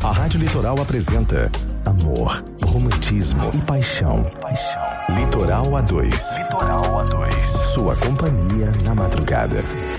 A Rádio Litoral apresenta amor, romantismo e paixão. Litoral A2. Litoral A2. Sua companhia na madrugada.